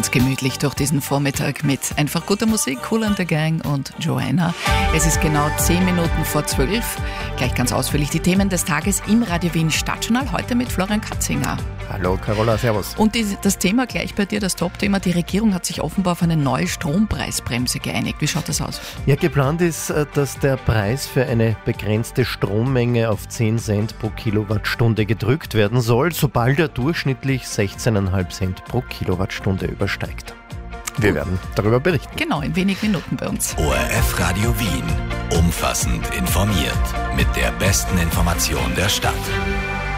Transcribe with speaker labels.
Speaker 1: ganz gemütlich durch diesen Vormittag mit einfach guter Musik, Kool and the Gang und Joanna. Es ist genau 10 Minuten vor 12. Gleich ganz ausführlich die Themen des Tages im Radio Wien Stadtjournal, heute mit Florian Katzinger.
Speaker 2: Hallo Carola, servus.
Speaker 1: Und das Thema gleich bei dir, das Top-Thema, die Regierung hat sich offenbar auf eine neue Strompreisbremse geeinigt. Wie schaut das aus?
Speaker 2: Ja, geplant ist, dass der Preis für eine begrenzte Strommenge auf 10 Cent pro Kilowattstunde gedrückt werden soll, sobald er durchschnittlich 16,5 Cent pro Kilowattstunde übersteigt. Wir werden darüber berichten.
Speaker 1: Genau, in wenigen Minuten bei uns.
Speaker 3: ORF Radio Wien. Umfassend informiert. Mit der besten Information der Stadt.